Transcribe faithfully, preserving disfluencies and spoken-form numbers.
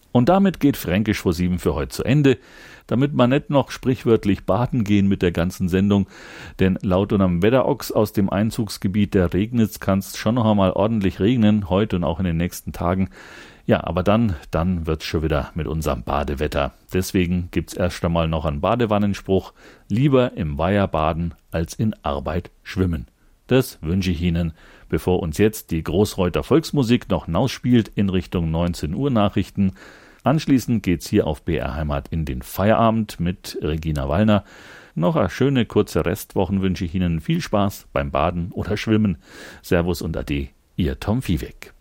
Und damit geht Fränkisch vor sieben für heute zu Ende, damit man nicht noch sprichwörtlich baden gehen mit der ganzen Sendung, denn laut unserem Wetterochs aus dem Einzugsgebiet der Regnitz kann es schon noch einmal ordentlich regnen, heute und auch in den nächsten Tagen. Ja, aber dann, dann wird's schon wieder mit unserem Badewetter. Deswegen gibt's erst einmal noch einen Badewannenspruch: Lieber im Weiher baden als in Arbeit schwimmen. Das wünsche ich Ihnen, bevor uns jetzt die Großreuther Volksmusik noch hinausspielt in Richtung neunzehn Uhr Nachrichten. Anschließend geht's hier auf B R Heimat in den Feierabend mit Regina Wallner. Noch eine schöne kurze Restwochen wünsche ich Ihnen. Viel Spaß beim Baden oder Schwimmen. Servus und Ade, Ihr Tom Viehweg.